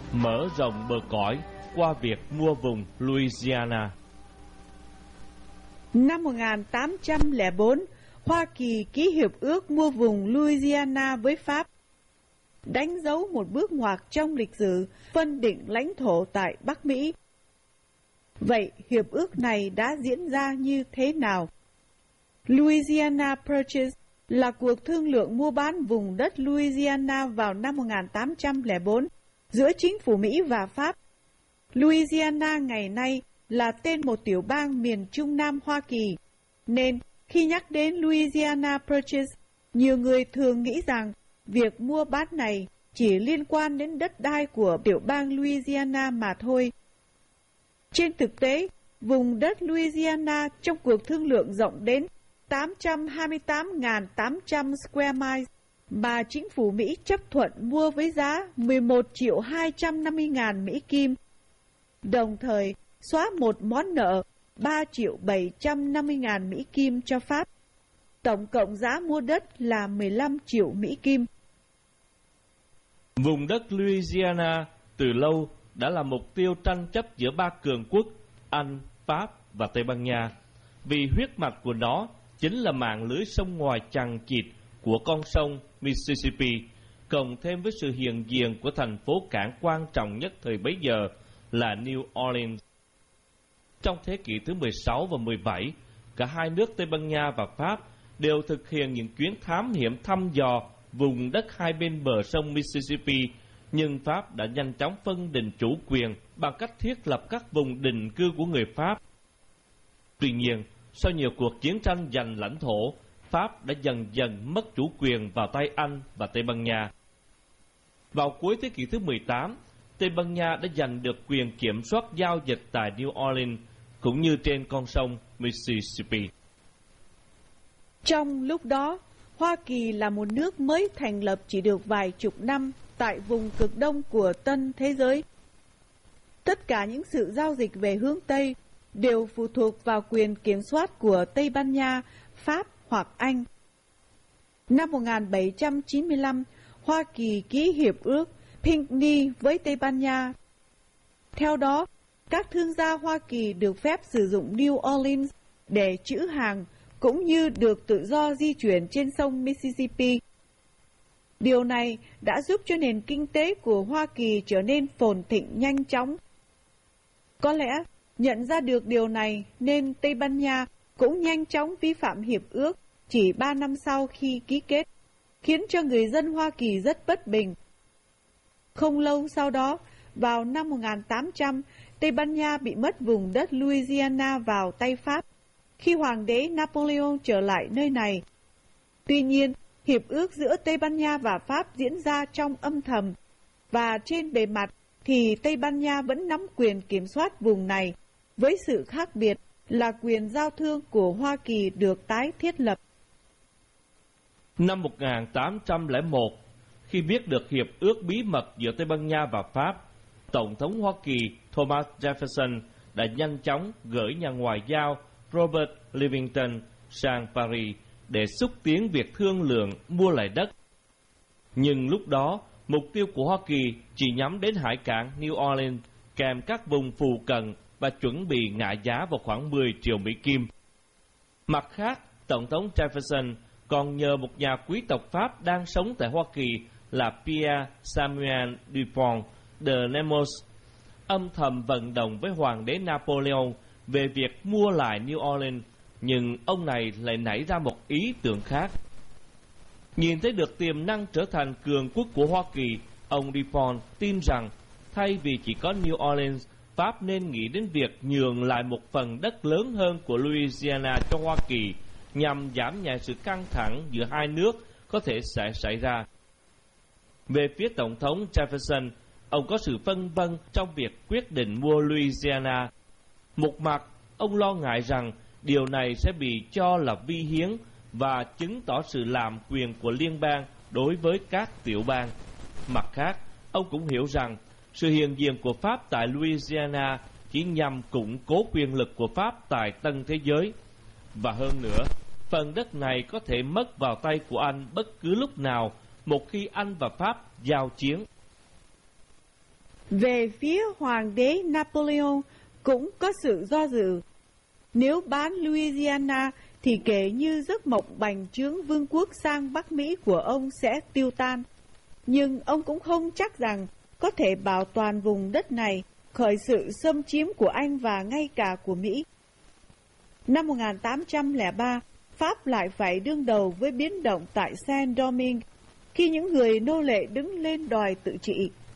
mở rộng bờ cõi qua việc mua vùng Louisiana. Năm 1804, Hoa Kỳ ký hiệp ước mua vùng Louisiana với Pháp, đánh dấu một bước ngoặt trong lịch sử phân định lãnh thổ tại Bắc Mỹ. Vậy hiệp ước này đã diễn ra như thế nào? Louisiana Purchase là cuộc thương lượng mua bán vùng đất Louisiana vào năm 1804 giữa chính phủ Mỹ và Pháp. Louisiana ngày nay là tên một tiểu bang miền Trung Nam Hoa Kỳ, nên khi nhắc đến Louisiana Purchase, nhiều người thường nghĩ rằng việc mua bán này chỉ liên quan đến đất đai của tiểu bang Louisiana mà thôi. Trên thực tế, vùng đất Louisiana trong cuộc thương lượng rộng đến 828.800 square miles mà chính phủ Mỹ chấp thuận mua với giá 11.250.000 Mỹ Kim, đồng thời xóa một món nợ 3.750.000 Mỹ Kim cho Pháp. Tổng cộng giá mua đất là 15 triệu Mỹ Kim. Vùng đất Louisiana từ lâu đã là mục tiêu tranh chấp giữa ba cường quốc Anh, Pháp và Tây Ban Nha, vì huyết mạch của nó chính là mạng lưới sông ngòi chằng chịt của con sông Mississippi, cộng thêm với sự hiện diện của thành phố cảng quan trọng nhất thời bấy giờ là New Orleans. Trong thế kỷ thứ 16 và 17, cả hai nước Tây Ban Nha và Pháp đều thực hiện những chuyến thám hiểm thăm dò vùng đất hai bên bờ sông Mississippi, nhưng Pháp đã nhanh chóng phân định chủ quyền bằng cách thiết lập các vùng định cư của người Pháp. Tuy nhiên, sau nhiều cuộc chiến tranh giành lãnh thổ, Pháp đã dần dần mất chủ quyền vào tay Anh và Tây Ban Nha. Vào cuối thế kỷ thứ 18, Tây Ban Nha đã giành được quyền kiểm soát giao dịch tại New Orleans cũng như trên con sông Mississippi. Trong lúc đó, Hoa Kỳ là một nước mới thành lập chỉ được vài chục năm tại vùng cực đông của Tân Thế Giới. Tất cả những sự giao dịch về hướng Tây đều phụ thuộc vào quyền kiểm soát của Tây Ban Nha, Pháp hoặc Anh. Năm 1795, Hoa Kỳ ký hiệp ước Pinckney với Tây Ban Nha. Theo đó, các thương gia Hoa Kỳ được phép sử dụng New Orleans để trữ hàng, cũng như được tự do di chuyển trên sông Mississippi. Điều này đã giúp cho nền kinh tế của Hoa Kỳ trở nên phồn thịnh nhanh chóng. Có lẽ, nhận ra được điều này nên Tây Ban Nha cũng nhanh chóng vi phạm hiệp ước chỉ 3 năm sau khi ký kết, khiến cho người dân Hoa Kỳ rất bất bình. Không lâu sau đó, vào năm 1800, Tây Ban Nha bị mất vùng đất Louisiana vào tay Pháp, khi Hoàng đế Napoleon trở lại nơi này. Tuy nhiên, hiệp ước giữa Tây Ban Nha và Pháp diễn ra trong âm thầm, và trên bề mặt thì Tây Ban Nha vẫn nắm quyền kiểm soát vùng này, với sự khác biệt là quyền giao thương của Hoa Kỳ được tái thiết lập. Năm 1801, khi biết được hiệp ước bí mật giữa Tây Ban Nha và Pháp, Tổng thống Hoa Kỳ Thomas Jefferson đã nhanh chóng gửi nhà ngoại giao Robert Livingston sang Paris để xúc tiến việc thương lượng mua lại đất. Nhưng lúc đó, mục tiêu của Hoa Kỳ chỉ nhắm đến hải cảng New Orleans kèm các vùng phụ cận và chuẩn bị ngã giá vào khoảng 10 triệu Mỹ Kim. Mặt khác, Tổng thống Jefferson còn nhờ một nhà quý tộc Pháp đang sống tại Hoa Kỳ là Pierre Samuel Dupont de Nemours âm thầm vận động với Hoàng đế Napoleon về việc mua lại New Orleans, nhưng ông này lại nảy ra một ý tưởng khác. Nhìn thấy được tiềm năng trở thành cường quốc của Hoa Kỳ, ông Dupont tin rằng thay vì chỉ có New Orleans, Pháp nên nghĩ đến việc nhường lại một phần đất lớn hơn của Louisiana cho Hoa Kỳ nhằm giảm nhẹ sự căng thẳng giữa hai nước có thể sẽ xảy ra. Về phía Tổng thống Jefferson, ông có sự phân vân trong việc quyết định mua Louisiana. Một mặt, ông lo ngại rằng điều này sẽ bị cho là vi hiến và chứng tỏ sự làm quyền của liên bang đối với các tiểu bang. Mặt khác, ông cũng hiểu rằng sự hiện diện của Pháp tại Louisiana chỉ nhằm củng cố quyền lực của Pháp tại Tân Thế Giới. Và hơn nữa, phần đất này có thể mất vào tay của Anh bất cứ lúc nào một khi Anh và Pháp giao chiến. Về phía hoàng đế Napoleon cũng có sự do dự. Nếu bán Louisiana thì kể như giấc mộng bành trướng vương quốc sang Bắc Mỹ của ông sẽ tiêu tan. Nhưng ông cũng không chắc rằng có thể bảo toàn vùng đất này khỏi sự xâm chiếm của Anh và ngay cả của Mỹ. Năm 1803, Pháp lại phải đương đầu với biến động tại Saint-Domingue khi những người nô lệ đứng lên đòi tự trị.